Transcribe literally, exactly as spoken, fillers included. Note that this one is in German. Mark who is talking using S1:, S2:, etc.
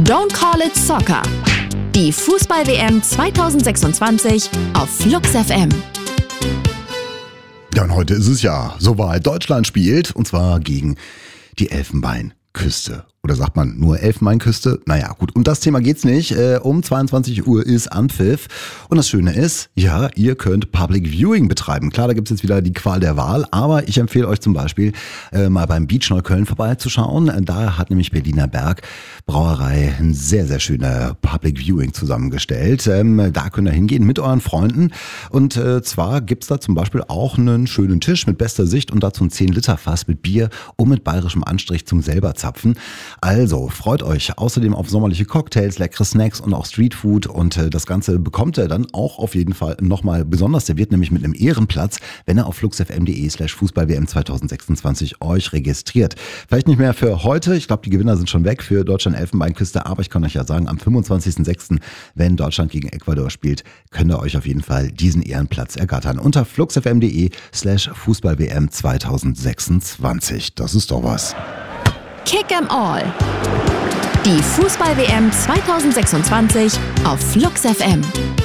S1: Don't Call It Soccer. Die Fußball-W M zwanzig sechsundzwanzig auf Flux F M.
S2: Ja, und heute ist es ja soweit. Deutschland spielt, und zwar gegen die Elfenbeinküste. Oder sagt man nur Elfenbeinküste? Naja, gut, um das Thema geht's nicht. Äh, um zweiundzwanzig Uhr ist Anpfiff. Und das Schöne ist, ja, ihr könnt Public Viewing betreiben. Klar, da gibt's jetzt wieder die Qual der Wahl, aber ich empfehle euch zum Beispiel äh, mal beim Beach Neukölln vorbeizuschauen. Da hat nämlich Berliner Berg Brauerei ein sehr, sehr schöner Public Viewing zusammengestellt. Ähm, da könnt ihr hingehen mit euren Freunden. Und äh, zwar gibt's da zum Beispiel auch einen schönen Tisch mit bester Sicht und dazu ein zehn Liter Fass mit Bier und mit bayerischem Anstrich zum selber zapfen. Also, freut euch außerdem auf sommerliche Cocktails, leckere Snacks und auch Streetfood, und äh, das Ganze bekommt ihr dann auch auf jeden Fall nochmal besonders serviert, nämlich mit einem Ehrenplatz, wenn ihr auf fluxfm.de slash Fußball-W M zwanzig sechsundzwanzig euch registriert. Vielleicht nicht mehr für heute, ich glaube die Gewinner sind schon weg für Deutschland Elfenbeinküste, aber ich kann euch ja sagen, am fünfundzwanzigsten sechsten, wenn Deutschland gegen Ecuador spielt, könnt ihr euch auf jeden Fall diesen Ehrenplatz ergattern unter fluxfm.de slash Fußball-W M zwanzig sechsundzwanzig. Das ist doch was.
S1: Kick 'em all. Die Fußball-W M zwanzig sechsundzwanzig auf Flux F M.